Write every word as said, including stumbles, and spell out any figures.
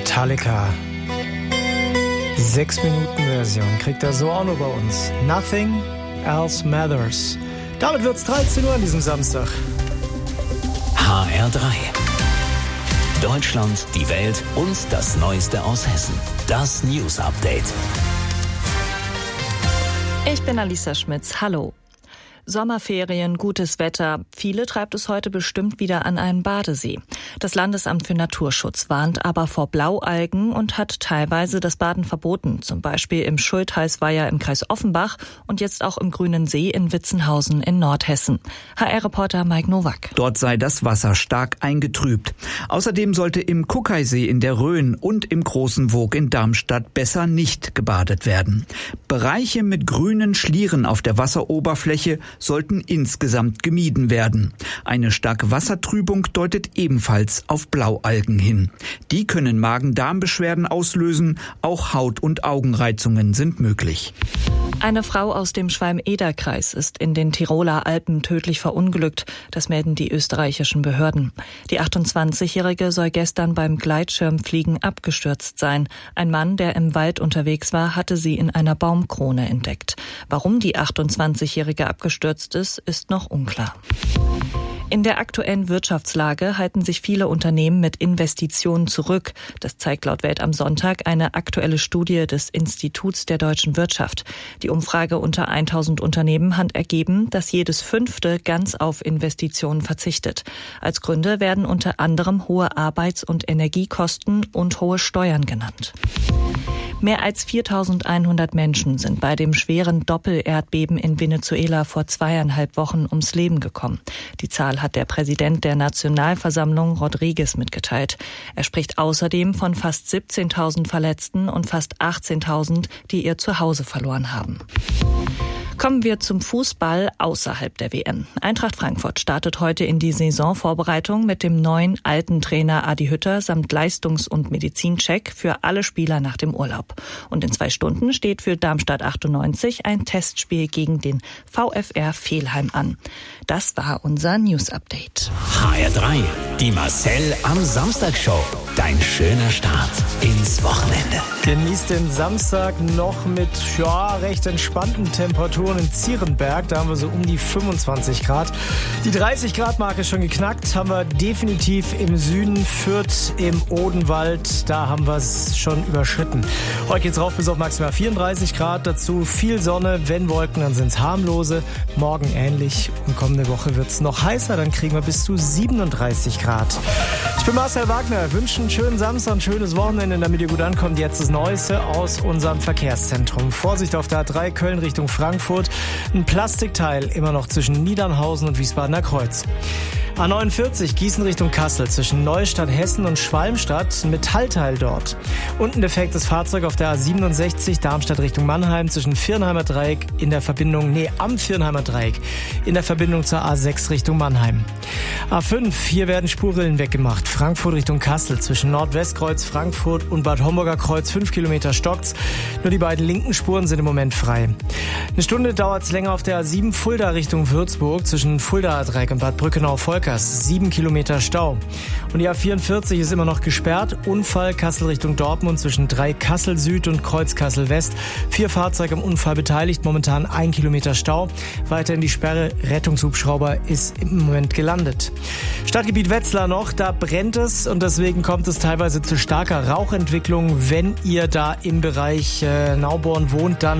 Metallica. Sechs Minuten Version kriegt er so auch nur bei uns. Nothing else matters. Damit wird's dreizehn Uhr an diesem Samstag. H R drei. Deutschland, die Welt und das Neueste aus Hessen. Das News Update. Ich bin Alisa Schmitz. Hallo. Sommerferien, gutes Wetter. Viele treibt es heute bestimmt wieder an einen Badesee. Das Landesamt für Naturschutz warnt aber vor Blaualgen und hat teilweise das Baden verboten. Zum Beispiel im Schultheißweiher im Kreis Offenbach und jetzt auch im Grünen See in Witzenhausen in Nordhessen. H R-Reporter Mike Nowak. Dort sei das Wasser stark eingetrübt. Außerdem sollte im Kuckeisee in der Rhön und im Großen Woog in Darmstadt besser nicht gebadet werden. Bereiche mit grünen Schlieren auf der Wasseroberfläche sollten insgesamt gemieden werden. Eine starke Wassertrübung deutet ebenfalls auf Blaualgen hin. Die können Magen-Darm-Beschwerden auslösen, auch Haut- und Augenreizungen sind möglich. Eine Frau aus dem Schwalm-Eder-Kreis ist in den Tiroler Alpen tödlich verunglückt. Das melden die österreichischen Behörden. Die achtundzwanzigjährige soll gestern beim Gleitschirmfliegen abgestürzt sein. Ein Mann, der im Wald unterwegs war, hatte sie in einer Baumkrone entdeckt. Warum die achtundzwanzigjährige abgestürzt ist, ist noch unklar. In der aktuellen Wirtschaftslage halten sich viele Unternehmen mit Investitionen zurück. Das zeigt laut Welt am Sonntag eine aktuelle Studie des Instituts der deutschen Wirtschaft. Die Umfrage unter tausend Unternehmen hat ergeben, dass jedes Fünfte ganz auf Investitionen verzichtet. Als Gründe werden unter anderem hohe Arbeits- und Energiekosten und hohe Steuern genannt. Mehr als viertausendeinhundert Menschen sind bei dem schweren Doppelerdbeben in Venezuela vor zweieinhalb Wochen ums Leben gekommen. Die Zahl hat der Präsident der Nationalversammlung Rodriguez mitgeteilt. Er spricht außerdem von fast siebzehntausend Verletzten und fast achtzehntausend, die ihr Zuhause verloren haben. Kommen wir zum Fußball außerhalb der W M. Eintracht Frankfurt startet heute in die Saisonvorbereitung mit dem neuen alten Trainer Adi Hütter samt Leistungs- und Medizincheck für alle Spieler nach dem Urlaub. Und in zwei Stunden steht für Darmstadt achtundneunzig ein Testspiel gegen den VfR Velheim an. Das war unser News-Update. H R drei, die Marcel am Samstag-Show. Dein schöner Start ins Wochenende. Genießt den Samstag noch mit ja, recht entspannten Temperaturen in Zierenberg. Da haben wir so um die fünfundzwanzig Grad. Die dreißig Grad Marke schon geknackt. Haben wir definitiv im Süden, Fürth, im Odenwald. Da haben wir es schon überschritten. Heute geht's rauf bis auf maximal vierunddreißig Grad. Dazu viel Sonne. Wenn Wolken, dann sind's harmlose. Morgen ähnlich. Und kommende Woche wird's noch heißer. Dann kriegen wir bis zu siebenunddreißig Grad. Ich bin Marcel Wagner. Wünsche einen schönen Samstag, ein schönes Wochenende, damit ihr gut ankommt. Jetzt das Neueste aus unserem Verkehrszentrum. Vorsicht auf der A drei Köln Richtung Frankfurt. Ein Plastikteil immer noch zwischen Niedernhausen und Wiesbadener Kreuz. A neunundvierzig Gießen Richtung Kassel zwischen Neustadt Hessen und Schwalmstadt. Ein Metallteil dort. Und ein defektes Fahrzeug auf der A siebenundsechzig Darmstadt Richtung Mannheim zwischen Vierenheimer Dreieck in der Verbindung, nee, am Vierenheimer Dreieck in der Verbindung zur A sechs Richtung Mannheim. A fünf, hier werden Spurrillen weggemacht. Frankfurt Richtung Kassel zwischen Nordwestkreuz Frankfurt und Bad Homburger Kreuz fünf Kilometer stockt's. Nur die beiden linken Spuren sind im Moment frei. Eine Stunde dauert's länger auf der A sieben Fulda Richtung Würzburg zwischen Fuldaer Dreieck und Bad Brückenau-Volkers. sieben Kilometer Stau. Und die A vierundvierzig ist immer noch gesperrt. Unfall Kassel Richtung Dortmund zwischen drei Kassel Süd und Kreuz Kassel West. Vier Fahrzeuge am Unfall beteiligt, momentan ein Kilometer Stau. Weiter in die Sperre, Rettungshubschrauber ist im Moment gelandet. Stadtgebiet Wetzlar noch, da brennt es und deswegen kommt es teilweise zu starker Rauchentwicklung. Wenn ihr da im Bereich äh, Nauborn wohnt, dann